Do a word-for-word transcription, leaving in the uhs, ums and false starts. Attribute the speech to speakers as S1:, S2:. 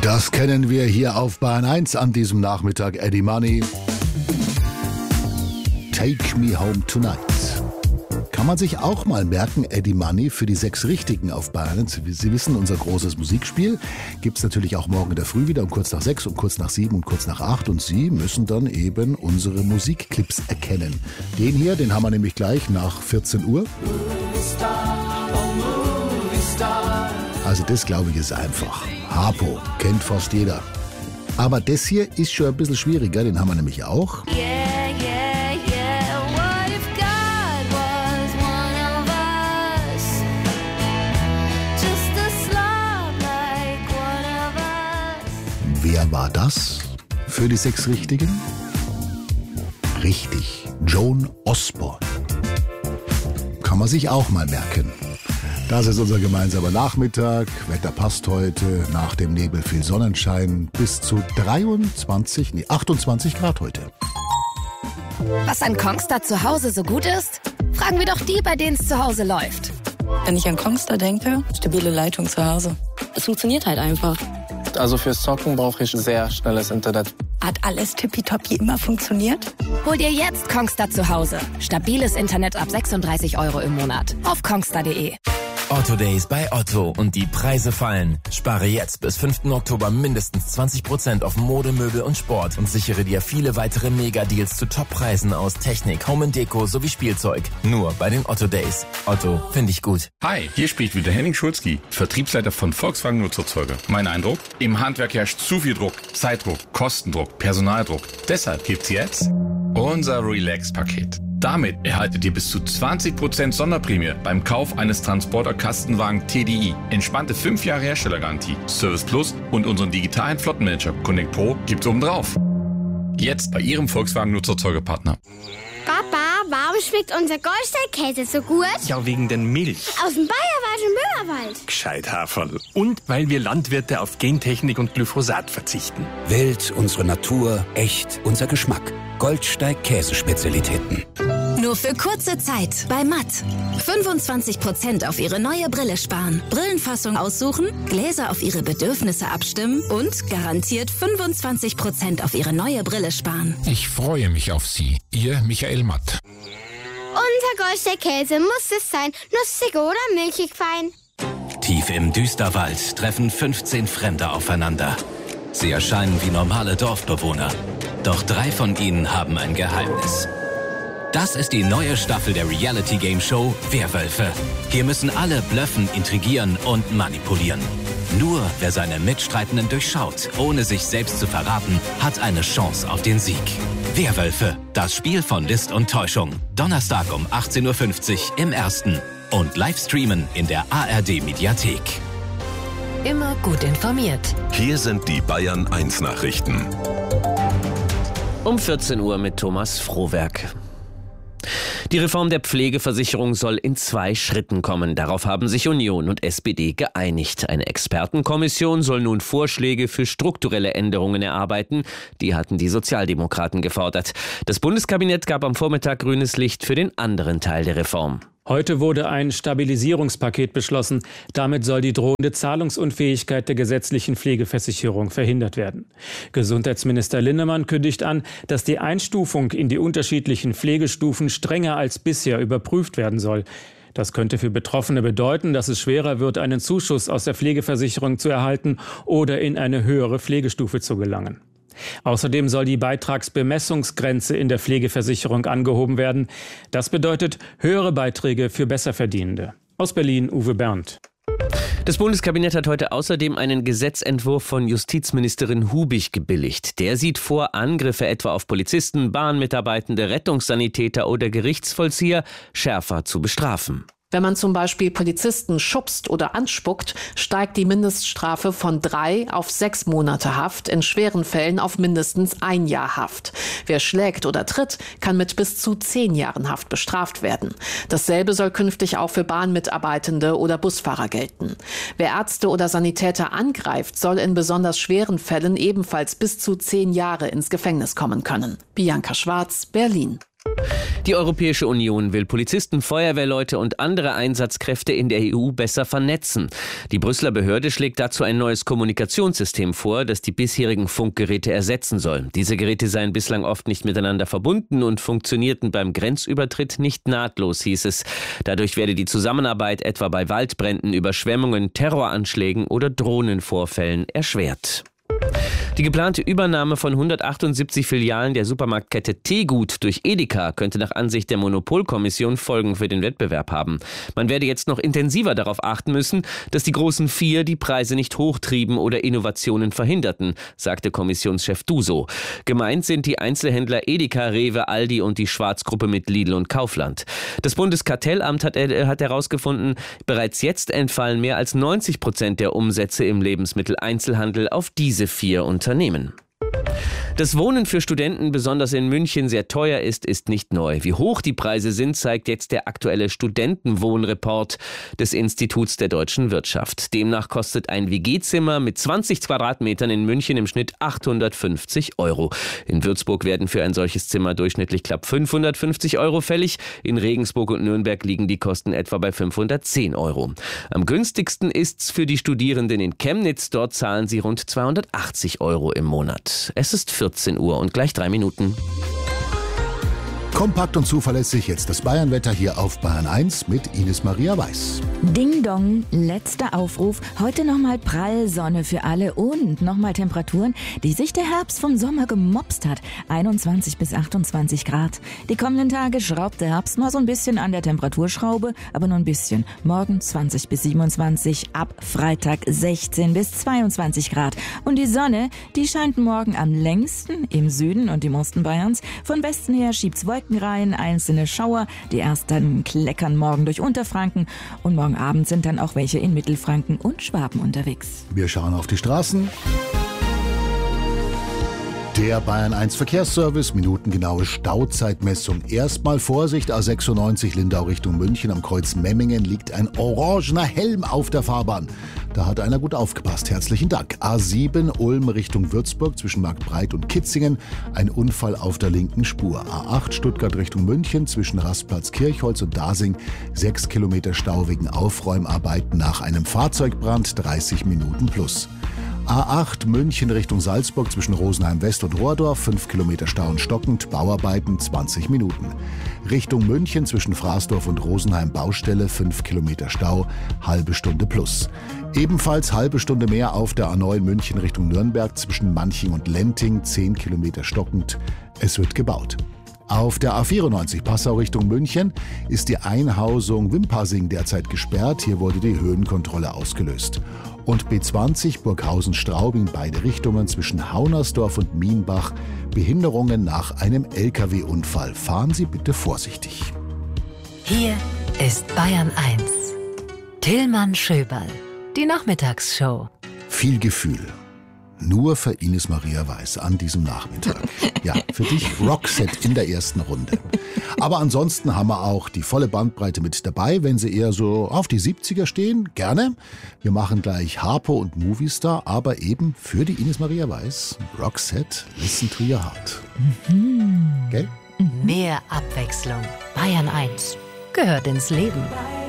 S1: Das kennen wir hier auf Bayern eins an diesem Nachmittag. Eddie Money. Take Me Home Tonight. Kann man sich auch mal merken, Eddie Money für die sechs Richtigen auf Bayern eins. Sie wissen, unser großes Musikspiel gibt es natürlich auch morgen in der Früh wieder um kurz nach sechs, um kurz nach sieben und kurz nach acht. Und Sie müssen dann eben unsere Musikclips erkennen. Den hier, den haben wir nämlich gleich nach vierzehn Uhr. Also das, glaube ich, ist einfach. Harpo, kennt fast jeder. Aber das hier ist schon ein bisschen schwieriger, den haben wir nämlich auch.
S2: Yeah, yeah, yeah. What if God was one of us? Just a slum like one of us.
S1: Wer war das für die sechs Richtigen? Richtig, Joan Osborne. Kann man sich auch mal merken. Das ist unser gemeinsamer Nachmittag. Wetter passt heute. Nach dem Nebel viel Sonnenschein. Bis zu dreiundzwanzig, nee, achtundzwanzig Grad heute.
S3: Was an Kongstar zu Hause so gut ist? Fragen wir doch die, bei denen es zu Hause läuft.
S4: Wenn ich an Kongstar denke, stabile Leitung zu Hause. Es funktioniert halt einfach.
S5: Also fürs Zocken brauche ich sehr schnelles Internet.
S4: Hat alles tippitoppi immer funktioniert?
S3: Hol dir jetzt Kongstar zu Hause. Stabiles Internet ab sechsunddreißig Euro im Monat. Auf kongstar punkt de.
S6: Otto Days bei Otto und die Preise fallen. Spare jetzt bis fünften Oktober mindestens zwanzig Prozent auf Mode, Möbel und Sport und sichere dir viele weitere Mega-Deals zu Top-Preisen aus Technik, Home and Deko sowie Spielzeug. Nur bei den Otto Days. Otto, finde ich gut.
S7: Hi, hier spricht wieder Henning Schulzki, Vertriebsleiter von Volkswagen Nutzerzeuger. Mein Eindruck? Im Handwerk herrscht zu viel Druck, Zeitdruck, Kostendruck, Personaldruck. Deshalb gibt's jetzt unser Relax-Paket. Damit erhaltet ihr bis zu zwanzig Prozent Sonderprämie beim Kauf eines Transporter-Kastenwagen T D I. Entspannte fünf Jahre Herstellergarantie, Service Plus und unseren digitalen Flottenmanager Connect Pro gibt's obendrauf. Jetzt bei Ihrem Volkswagen-Nutzerzeugerpartner.
S8: Papa, warum schmeckt unser Goldstein-Käse so gut?
S9: Ja, wegen den Milch.
S8: Aus dem Bayerwald und Möhrwald.
S9: Gescheit Haferl. Und weil wir Landwirte auf Gentechnik und Glyphosat verzichten.
S10: Wild, unsere Natur, echt, unser Geschmack. Goldsteig Käsespezialitäten.
S3: Nur für kurze Zeit bei Matt. fünfundzwanzig Prozent auf Ihre neue Brille sparen. Brillenfassung aussuchen, Gläser auf Ihre Bedürfnisse abstimmen und garantiert fünfundzwanzig Prozent auf Ihre neue Brille sparen.
S11: Ich freue mich auf Sie. Ihr Michael Matt.
S8: Unser Goldstein-Käse muss es sein. Nussig oder milchig fein.
S12: Tief im Düsterwald treffen fünfzehn Fremde aufeinander. Sie erscheinen wie normale Dorfbewohner. Doch drei von ihnen haben ein Geheimnis. Das ist die neue Staffel der Reality-Game-Show Werwölfe. Hier müssen alle blöffen, intrigieren und manipulieren. Nur wer seine Mitstreitenden durchschaut, ohne sich selbst zu verraten, hat eine Chance auf den Sieg. Werwölfe, das Spiel von List und Täuschung. Donnerstag um achtzehn Uhr fünfzig im Ersten. Und Livestreamen in der A R D-Mediathek.
S3: Immer gut informiert.
S13: Hier sind die Bayern eins Nachrichten.
S14: Um vierzehn Uhr mit Thomas Frohwerk. Die Reform der Pflegeversicherung soll in zwei Schritten kommen. Darauf haben sich Union und S P D geeinigt. Eine Expertenkommission soll nun Vorschläge für strukturelle Änderungen erarbeiten. Die hatten die Sozialdemokraten gefordert. Das Bundeskabinett gab am Vormittag grünes Licht für den anderen Teil der Reform.
S15: Heute wurde ein Stabilisierungspaket beschlossen. Damit soll die drohende Zahlungsunfähigkeit der gesetzlichen Pflegeversicherung verhindert werden. Gesundheitsminister Linnemann kündigt an, dass die Einstufung in die unterschiedlichen Pflegestufen strenger als bisher überprüft werden soll. Das könnte für Betroffene bedeuten, dass es schwerer wird, einen Zuschuss aus der Pflegeversicherung zu erhalten oder in eine höhere Pflegestufe zu gelangen. Außerdem soll die Beitragsbemessungsgrenze in der Pflegeversicherung angehoben werden. Das bedeutet höhere Beiträge für Besserverdienende. Aus Berlin, Uwe Berndt.
S14: Das Bundeskabinett hat heute außerdem einen Gesetzentwurf von Justizministerin Hubig gebilligt. Der sieht vor, Angriffe etwa auf Polizisten, Bahnmitarbeitende, Rettungssanitäter oder Gerichtsvollzieher schärfer zu bestrafen.
S16: Wenn man zum Beispiel Polizisten schubst oder anspuckt, steigt die Mindeststrafe von drei auf sechs Monate Haft, in schweren Fällen auf mindestens ein Jahr Haft. Wer schlägt oder tritt, kann mit bis zu zehn Jahren Haft bestraft werden. Dasselbe soll künftig auch für Bahnmitarbeitende oder Busfahrer gelten. Wer Ärzte oder Sanitäter angreift, soll in besonders schweren Fällen ebenfalls bis zu zehn Jahre ins Gefängnis kommen können. Bianca Schwarz, Berlin.
S14: Die Europäische Union will Polizisten, Feuerwehrleute und andere Einsatzkräfte in der E U besser vernetzen. Die Brüsseler Behörde schlägt dazu ein neues Kommunikationssystem vor, das die bisherigen Funkgeräte ersetzen soll. Diese Geräte seien bislang oft nicht miteinander verbunden und funktionierten beim Grenzübertritt nicht nahtlos, hieß es. Dadurch werde die Zusammenarbeit etwa bei Waldbränden, Überschwemmungen, Terroranschlägen oder Drohnenvorfällen erschwert. Die geplante Übernahme von hundertachtundsiebzig Filialen der Supermarktkette Tegut durch Edeka könnte nach Ansicht der Monopolkommission Folgen für den Wettbewerb haben. Man werde jetzt noch intensiver darauf achten müssen, dass die großen Vier die Preise nicht hochtrieben oder Innovationen verhinderten, sagte Kommissionschef Duso. Gemeint sind die Einzelhändler Edeka, Rewe, Aldi und die Schwarzgruppe mit Lidl und Kaufland. Das Bundeskartellamt hat, äh, hat herausgefunden, bereits jetzt entfallen mehr als neunzig Prozent der Umsätze im Lebensmitteleinzelhandel auf diese vier Unternehmen. Dass Wohnen für Studenten besonders in München sehr teuer ist, ist nicht neu. Wie hoch die Preise sind, zeigt jetzt der aktuelle Studentenwohnreport des Instituts der deutschen Wirtschaft. Demnach kostet ein W G-Zimmer mit zwanzig Quadratmetern in München im Schnitt achthundertfünfzig Euro. In Würzburg werden für ein solches Zimmer durchschnittlich knapp fünfhundertfünfzig Euro fällig. In Regensburg und Nürnberg liegen die Kosten etwa bei fünfhundertzehn Euro. Am günstigsten ist's für die Studierenden in Chemnitz. Dort zahlen sie rund zweihundertachtzig Euro im Monat. Es ist vierzehn Uhr und gleich drei Minuten.
S1: Kompakt und zuverlässig jetzt das Bayernwetter hier auf Bayern eins mit Ines Maria Weiß.
S17: Ding Dong, letzter Aufruf. Heute nochmal prall Sonne für alle und nochmal Temperaturen, die sich der Herbst vom Sommer gemopst hat. einundzwanzig bis achtundzwanzig Grad. Die kommenden Tage schraubt der Herbst mal so ein bisschen an der Temperaturschraube, aber nur ein bisschen. Morgen zwanzig bis siebenundzwanzig, ab Freitag sechzehn bis zweiundzwanzig Grad. Und die Sonne, die scheint morgen am längsten im Süden und im Osten Bayerns. Von Westen her schiebt's Wolken rein, einzelne Schauer. Die ersten kleckern morgen durch Unterfranken und morgen Abend sind dann auch welche in Mittelfranken und Schwaben unterwegs.
S1: Wir schauen auf die Straßen. Der Bayern eins Verkehrsservice, minutengenaue Stauzeitmessung. Erstmal Vorsicht, A sechsundneunzig Lindau Richtung München. Am Kreuz Memmingen liegt ein orangener Helm auf der Fahrbahn. Da hat einer gut aufgepasst. Herzlichen Dank. A sieben Ulm Richtung Würzburg zwischen Marktbreit und Kitzingen. Ein Unfall auf der linken Spur. A acht Stuttgart Richtung München zwischen Rastplatz Kirchholz und Dasing. Sechs Kilometer Stau wegen Aufräumarbeiten nach einem Fahrzeugbrand. dreißig Minuten plus. A acht München Richtung Salzburg zwischen Rosenheim West und Rohrdorf, fünf Kilometer Stau und stockend, Bauarbeiten zwanzig Minuten. Richtung München zwischen Fraßdorf und Rosenheim Baustelle, fünf Kilometer Stau, halbe Stunde plus. Ebenfalls halbe Stunde mehr auf der A neun München Richtung Nürnberg zwischen Manching und Lenting, zehn Kilometer stockend, es wird gebaut. Auf der A vierundneunzig Passau Richtung München ist die Einhausung Wimpassing derzeit gesperrt. Hier wurde die Höhenkontrolle ausgelöst. Und B zwanzig Burghausen-Straubing beide Richtungen zwischen Haunersdorf und Mienbach. Behinderungen nach einem L K W-Unfall. Fahren Sie bitte vorsichtig.
S18: Hier ist Bayern eins. Tillmann Schöberl. Die Nachmittagsshow.
S1: Viel Gefühl. Nur für Ines Maria Weiß an diesem Nachmittag. Ja, für dich Roxette in der ersten Runde. Aber ansonsten haben wir auch die volle Bandbreite mit dabei. Wenn Sie eher so auf die siebziger stehen, gerne. Wir machen gleich Harpo und Movistar, aber eben für die Ines Maria Weiß, Roxette, Listen to Your Heart.
S18: Mhm.
S1: Gell?
S18: Mehr Abwechslung. Bayern eins gehört ins Leben.